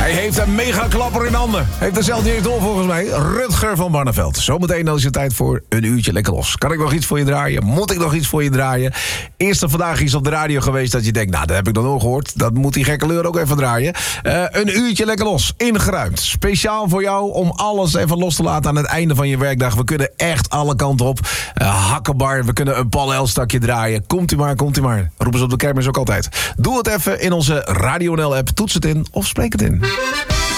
Hij heeft een mega klapper in handen. Heeft er zelf niet eens door volgens mij. Rutger van Barneveld. Zometeen is het tijd voor een uurtje lekker los. Kan ik nog iets voor je draaien? Moet ik nog iets voor je draaien? Eerst vandaag is op de radio geweest dat je denkt... nou, dat heb ik nog nooit gehoord. Dat moet die gekke leur ook even draaien. Een uurtje lekker los. Ingeruimd. Speciaal voor jou om alles even los te laten aan het einde van je werkdag. We kunnen echt alle kanten op. Hakkenbar, we kunnen een Paul Elstakje draaien. Komt u maar, komt u maar. Roepen ze op de kermis ook altijd. Doe het even in onze Radio NL app. Toets het in of spreek het in.